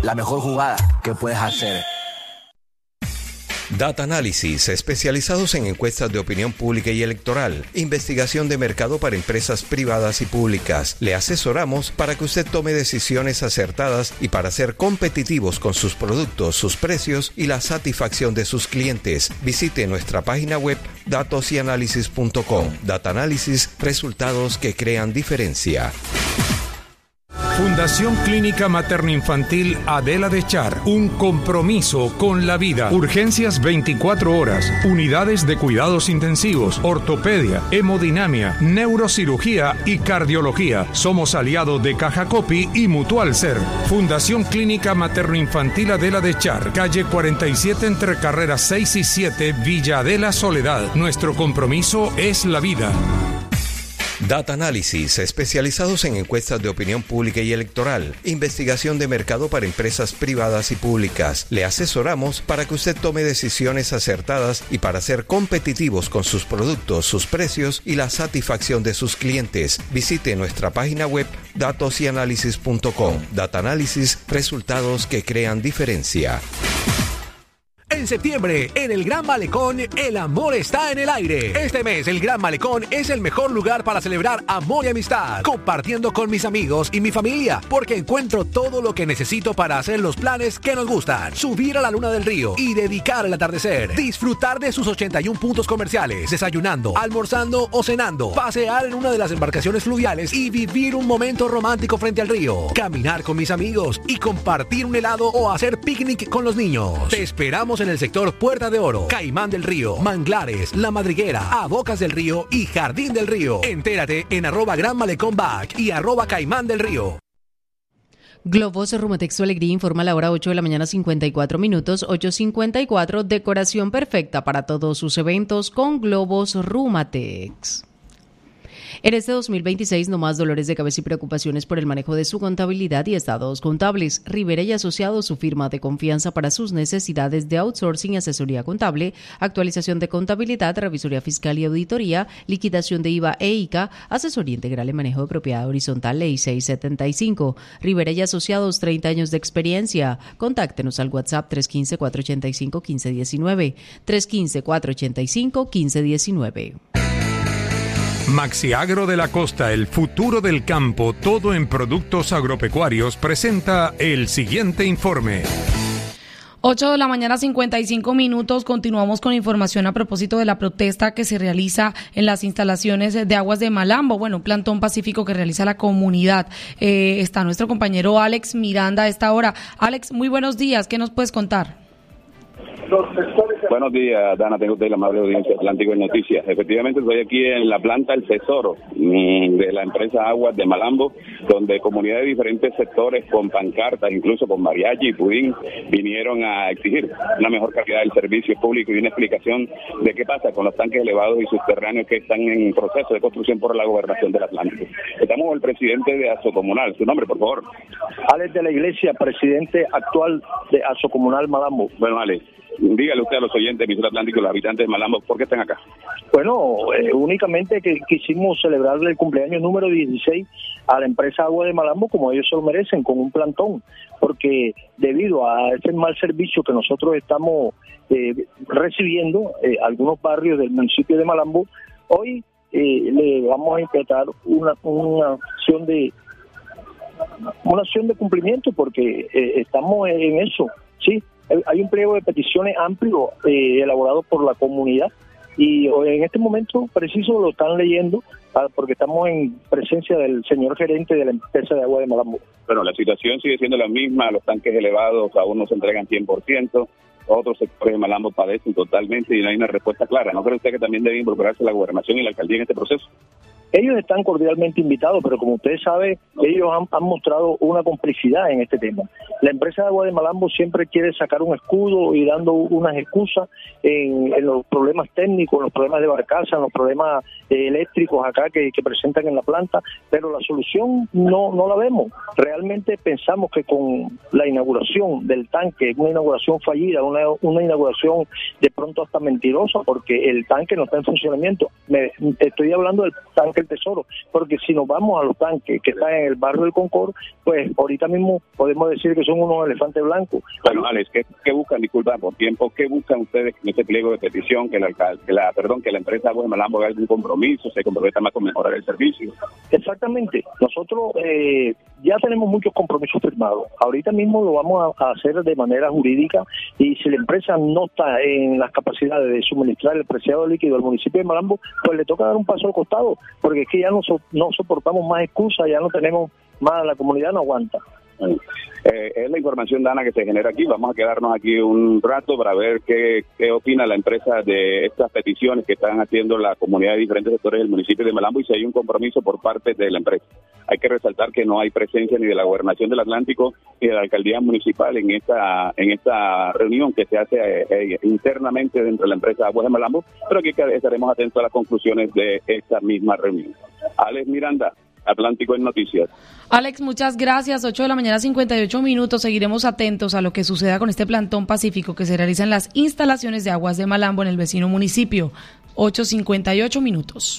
la mejor jugada que puedes hacer. Data Analysis, especializados en encuestas de opinión pública y electoral, investigación de mercado para empresas privadas y públicas. Le asesoramos para que usted tome decisiones acertadas y para ser competitivos con sus productos, sus precios y la satisfacción de sus clientes. Visite nuestra página web datosyanalysis.com. Data Analysis, resultados que crean diferencia. Fundación Clínica Materno-Infantil Adela de Char, un compromiso con la vida. Urgencias 24 horas, unidades de cuidados intensivos, ortopedia, hemodinamia, neurocirugía y cardiología. Somos aliados de Caja Copy y Mutual Ser. Fundación Clínica Materno-Infantil Adela de Char, calle 47 entre carreras 6 y 7, Villa Adela Soledad. Nuestro compromiso es la vida. Data Analysis, especializados en encuestas de opinión pública y electoral, investigación de mercado para empresas privadas y públicas. Le asesoramos para que usted tome decisiones acertadas y para ser competitivos con sus productos, sus precios y la satisfacción de sus clientes. Visite nuestra página web datosyanalysis.com. Data Analysis, resultados que crean diferencia. En septiembre, en el Gran Malecón, el amor está en el aire. Este mes, el Gran Malecón es el mejor lugar para celebrar amor y amistad, compartiendo con mis amigos y mi familia, porque encuentro todo lo que necesito para hacer los planes que nos gustan. Subir a la luna del río y dedicar el atardecer. Disfrutar de sus 81 puntos comerciales, desayunando, almorzando o cenando. Pasear en una de las embarcaciones fluviales y vivir un momento romántico frente al río. Caminar con mis amigos y compartir un helado o hacer picnic con los niños. Te esperamos en el sector Puerta de Oro, Caimán del Río, Manglares, La Madriguera, A Bocas del Río y Jardín del Río. Entérate en @GranMalecónBack y @Caimán del Río. Globos Rumatex, su alegría, informa a la hora 8 de la mañana 54 minutos, 8:54, decoración perfecta para todos sus eventos con Globos Rumatex. En este 2026, no más dolores de cabeza y preocupaciones por el manejo de su contabilidad y estados contables. Rivera y Asociados, su firma de confianza para sus necesidades de outsourcing y asesoría contable, actualización de contabilidad, revisoría fiscal y auditoría, liquidación de IVA e ICA, asesoría integral en manejo de propiedad horizontal, Ley 675. Rivera y Asociados, 30 años de experiencia. Contáctenos al WhatsApp 315-485-1519, 315-485-1519. Maxiagro de la Costa, el futuro del campo, todo en productos agropecuarios, presenta el siguiente informe. 8 de la mañana 55 minutos, continuamos con información a propósito de la protesta que se realiza en las instalaciones de Aguas de Malambo, un plantón pacífico que realiza la comunidad. Está nuestro compañero Alex Miranda a esta hora. Alex, muy buenos días, ¿qué nos puedes contar? Buenos días, Dana, tengo usted la amable audiencia Atlántico en Noticias. Efectivamente, estoy aquí en la planta El Tesoro de la empresa Aguas de Malambo, donde comunidades de diferentes sectores con pancartas, incluso con mariachi y pudín, vinieron a exigir una mejor calidad del servicio público y una explicación de qué pasa con los tanques elevados y subterráneos que están en proceso de construcción por la Gobernación del Atlántico. Estamos con el presidente de Asocomunal. Su nombre, por favor. Alex de la Iglesia, presidente actual de Asocomunal Malambo. Bueno, Alex, dígale usted a los oyentes de Emisora Atlántico, los habitantes de Malambo, ¿por qué están acá? Bueno, únicamente que quisimos celebrarle el cumpleaños número 16 a la empresa Agua de Malambo, como ellos se lo merecen, con un plantón, porque debido a ese mal servicio que nosotros estamos recibiendo, algunos barrios del municipio de Malambo, hoy le vamos a implementar una acción de cumplimiento, porque estamos en eso, ¿sí? Hay un pliego de peticiones amplio elaborado por la comunidad y en este momento preciso lo están leyendo porque estamos en presencia del señor gerente de la empresa de Agua de Malambo. Bueno, la situación sigue siendo la misma, los tanques elevados aún no se entregan 100%, otros sectores de Malambo padecen totalmente y no hay una respuesta clara. ¿No cree usted que también debe involucrarse la gobernación y la alcaldía en este proceso? Ellos están cordialmente invitados, pero como usted sabe, ellos han mostrado una complicidad en este tema. La empresa de Agua de Malambo siempre quiere sacar un escudo y dando unas excusas en los problemas técnicos, en los problemas de barcaza, en los problemas eléctricos acá que presentan en la planta, pero la solución no la vemos. Realmente pensamos que con la inauguración del tanque, una inauguración fallida, una inauguración de pronto hasta mentirosa, porque el tanque no está en funcionamiento. Estoy hablando del tanque el Tesoro, porque si nos vamos a los tanques que están en el barrio del Concord, pues ahorita mismo podemos decir que son unos elefantes blancos. Bueno, Alex, ¿qué buscan? Disculpa por tiempo, ¿qué buscan ustedes en este pliego de petición? Que la empresa Aguas de Malambo haga un compromiso, se comprometa más con mejorar el servicio. Exactamente. Nosotros ya tenemos muchos compromisos firmados. Ahorita mismo lo vamos a hacer de manera jurídica, y si la empresa no está en las capacidades de suministrar el preciado líquido al municipio de Malambo, pues le toca dar un paso al costado, porque es que ya no soportamos más excusas, ya no tenemos más, la comunidad no aguanta. Es la información, Dana, que se genera aquí. Vamos a quedarnos aquí un rato para ver qué opina la empresa de estas peticiones que están haciendo la comunidad de diferentes sectores del municipio de Malambo, y si hay un compromiso por parte de la empresa. Hay que resaltar que no hay presencia ni de la Gobernación del Atlántico ni de la Alcaldía Municipal en esta reunión que se hace internamente dentro de la empresa Aguas de Malambo, pero aquí estaremos atentos a las conclusiones de esta misma reunión. Alex Miranda, Atlántico en Noticias. Alex, muchas gracias. 8:58 a.m. Seguiremos atentos a lo que suceda con este plantón pacífico que se realiza en las instalaciones de Aguas de Malambo en el vecino municipio. 8:58 a.m.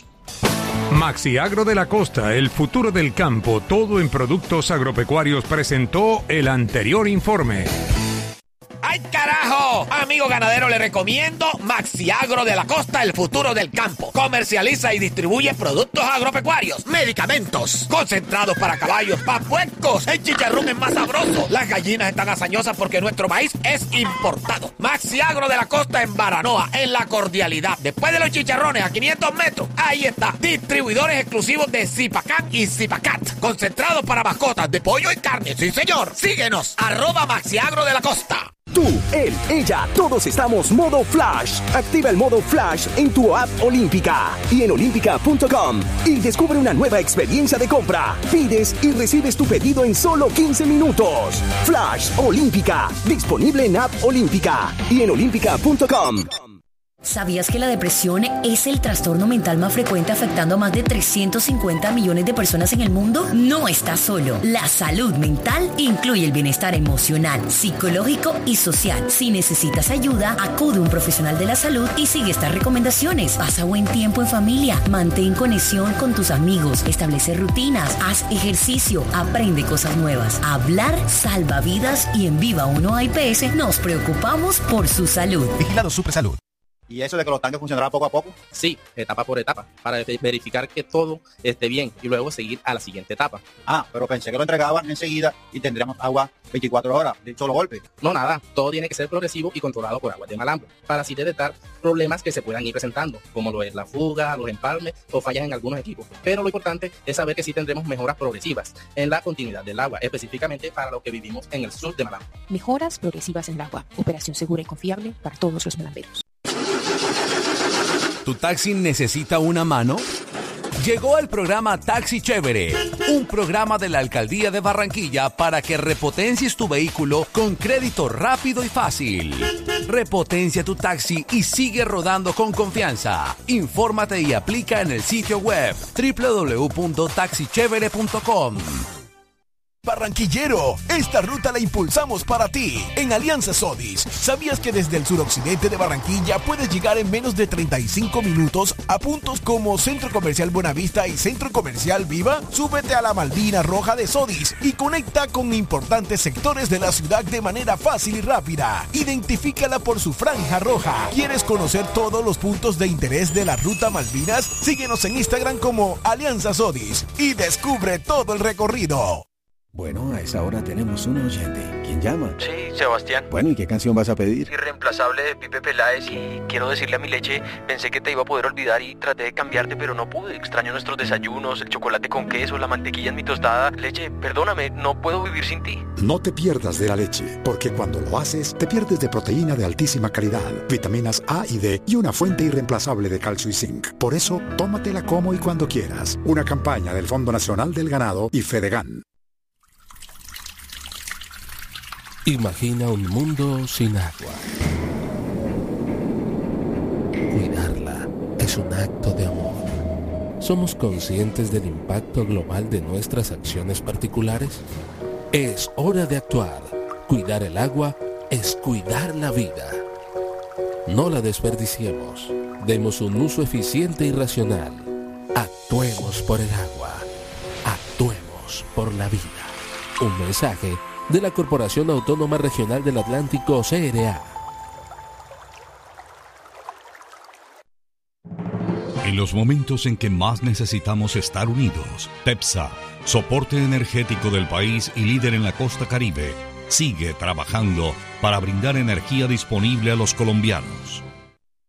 Maxiagro de la Costa, el futuro del campo, todo en productos agropecuarios, presentó el anterior informe. ¡Ay, carajo! Amigo ganadero, le recomiendo Maxiagro de la Costa, el futuro del campo. Comercializa y distribuye productos agropecuarios, medicamentos, concentrados para caballos, para puercos. El chicharrón es más sabroso. Las gallinas están hazañosas porque nuestro maíz es importado. Maxiagro de la Costa en Baranoa, en La Cordialidad. Después de los chicharrones, a 500 metros, ahí está. Distribuidores exclusivos de Zipacán y Zipacat. Concentrados para mascotas de pollo y carne. Sí, señor. Síguenos. @Maxiagro de la Costa. Tú, él, ella, todos estamos modo Flash. Activa el modo Flash en tu app Olímpica y en olímpica.com y descubre una nueva experiencia de compra. Pides y recibes tu pedido en solo 15 minutos. Flash Olímpica, disponible en app Olímpica y en olímpica.com. ¿Sabías que la depresión es el trastorno mental más frecuente afectando a más de 350 millones de personas en el mundo? No estás solo. La salud mental incluye el bienestar emocional, psicológico y social. Si necesitas ayuda, acude a un profesional de la salud y sigue estas recomendaciones. Pasa buen tiempo en familia, mantén conexión con tus amigos, establece rutinas, haz ejercicio, aprende cosas nuevas. Hablar salva vidas y en Viva 1 IPS nos preocupamos por su salud. Vigilado Supersalud. ¿Y eso de que los tanques funcionarán poco a poco? Sí, etapa por etapa, para verificar que todo esté bien y luego seguir a la siguiente etapa. Ah, pero pensé que lo entregaban enseguida y tendríamos agua 24 horas de un solo golpe. No, nada, todo tiene que ser progresivo y controlado por Aguas de Malambo, para así detectar problemas que se puedan ir presentando, como lo es la fuga, los empalmes o fallas en algunos equipos. Pero lo importante es saber que sí tendremos mejoras progresivas en la continuidad del agua, específicamente para lo que vivimos en el sur de Malambo. Mejoras progresivas en el agua, operación segura y confiable para todos los malamberos. ¿Tu taxi necesita una mano? Llegó el programa Taxi Chévere, un programa de la Alcaldía de Barranquilla para que repotencies tu vehículo con crédito rápido y fácil. Repotencia tu taxi y sigue rodando con confianza. Infórmate y aplica en el sitio web www.taxichevere.com. Barranquillero, esta ruta la impulsamos para ti. En Alianza Sodis, ¿sabías que desde el suroccidente de Barranquilla puedes llegar en menos de 35 minutos a puntos como Centro Comercial Buenavista y Centro Comercial Viva? Súbete a la Malvina Roja de Sodis y conecta con importantes sectores de la ciudad de manera fácil y rápida. Identifícala por su franja roja. ¿Quieres conocer todos los puntos de interés de la Ruta Malvinas? Síguenos en Instagram como Alianza Sodis y descubre todo el recorrido. Bueno, a esa hora tenemos un oyente. ¿Quién llama? Sí, Sebastián. Bueno, ¿y qué canción vas a pedir? Irreemplazable de Pipe Peláez, y quiero decirle a mi leche, pensé que te iba a poder olvidar y traté de cambiarte, pero no pude. Extraño nuestros desayunos, el chocolate con queso, la mantequilla en mi tostada. Leche, perdóname, no puedo vivir sin ti. No te pierdas de la leche, porque cuando lo haces, te pierdes de proteína de altísima calidad, vitaminas A y D y una fuente irreemplazable de calcio y zinc. Por eso, tómatela como y cuando quieras. Una campaña del Fondo Nacional del Ganado y Fedegan. Imagina un mundo sin agua. Cuidarla es un acto de amor. ¿Somos conscientes del impacto global de nuestras acciones particulares? Es hora de actuar. Cuidar el agua es cuidar la vida. No la desperdiciemos. Demos un uso eficiente y racional. Actuemos Actuemos por el agua. Actuemos por la vida. Un mensaje de la Corporación Autónoma Regional del Atlántico, CRA. En los momentos en que más necesitamos estar unidos, TEPSA, soporte energético del país y líder en la costa Caribe, sigue trabajando para brindar energía disponible a los colombianos.